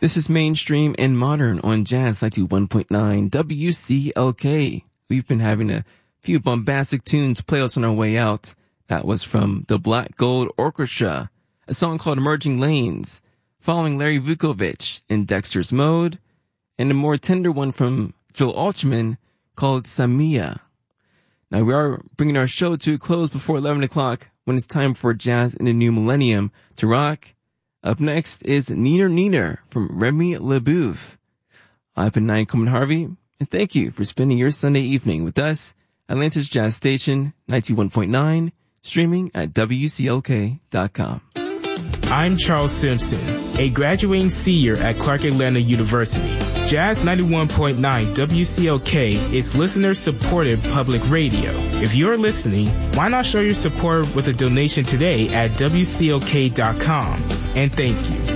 This is Mainstream and Modern on Jazz 91.9 WCLK. We've been having a few bombastic tunes play us on our way out. That was from the Black Gold Orchestra, a song called Emerging Lanes, following Larry Vukovich in Dexter's Mode, and a more tender one from Joel Altman called Samia. Now we are bringing our show to a close before 11 o'clock when it's time for Jazz in the New Millennium to rock. Up next is Neener Neener from Remy LeBoeuf. I've been Nyan Coleman Harvey, and thank you for spending your Sunday evening with us, Atlanta's Jazz Station 91.9, streaming at WCLK.com. I'm Charles Simpson, a graduating senior at Clark Atlanta University. Jazz 91.9 WCLK is listener-supported public radio. If you're listening, why not show your support with a donation today at WCLK.com? And thank you.